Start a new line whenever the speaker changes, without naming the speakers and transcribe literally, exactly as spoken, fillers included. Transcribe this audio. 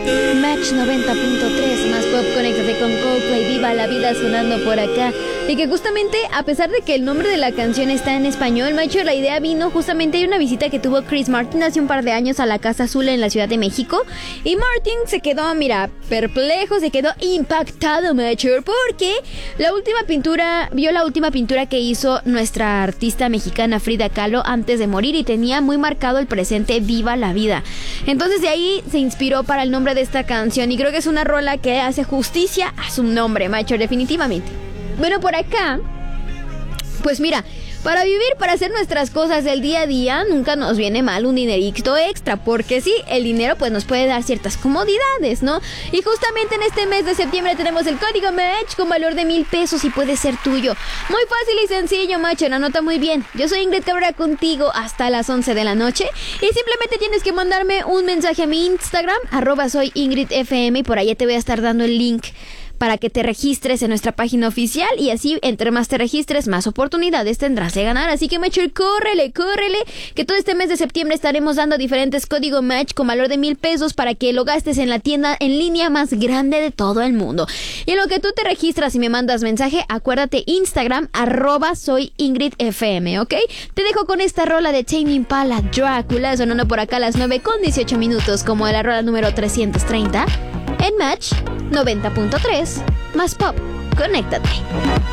Match noventa punto tres, más pop, conéctate con Coldplay, viva la vida sonando por acá. Y que justamente, a pesar de que el nombre de la canción está en español, macho, la idea vino justamente de una visita que tuvo Chris Martin hace un par de años a la Casa Azul en la Ciudad de México. Y Martin se quedó, mira, perplejo, se quedó impactado, macho, porque la última pintura, vio la última pintura que hizo nuestra artista mexicana Frida Kahlo antes de morir y tenía muy marcado el presente, viva la vida. Entonces de ahí se inspiró para el nombre de esta canción y creo que es una rola que hace justicia a su nombre, macho, definitivamente. Bueno, por acá, pues mira, para vivir, para hacer nuestras cosas del día a día, nunca nos viene mal un dinerito extra, porque sí, el dinero pues nos puede dar ciertas comodidades, ¿no? Y justamente en este mes de septiembre tenemos el código Match con valor de mil pesos y puede ser tuyo. Muy fácil y sencillo, macho, la nota muy bien. Yo soy Ingrid Cabrera contigo hasta las once de la noche y simplemente tienes que mandarme un mensaje a mi Instagram, arroba soy Ingrid F M, y por allá te voy a estar dando el link para que te registres en nuestra página oficial y así entre más te registres, más oportunidades tendrás de ganar. Así que, macho, córrele, córrele, que todo este mes de septiembre estaremos dando diferentes código Match con valor de mil pesos para que lo gastes en la tienda en línea más grande de todo el mundo. Y en lo que tú te registras y me mandas mensaje, acuérdate Instagram, arroba soy Ingrid F M, ¿ok? Te dejo con esta rola de Tame Impala, Drácula, sonando por acá a las nueve con dieciocho minutos, como la rola número trescientos treinta en Match noventa punto tres, más pop, conéctate.